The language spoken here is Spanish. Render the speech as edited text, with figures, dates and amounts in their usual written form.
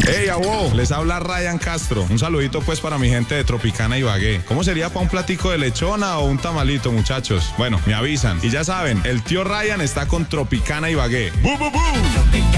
Hey, abo, les habla Ryan Castro. Un saludito pues para mi gente de Tropicana Ibagué. ¿Cómo sería para un platico de lechona o un tamalito, muchachos? Bueno, me avisan. Y ya saben, el tío Ryan está con Tropicana Ibagué. ¡Bu, bu, bu!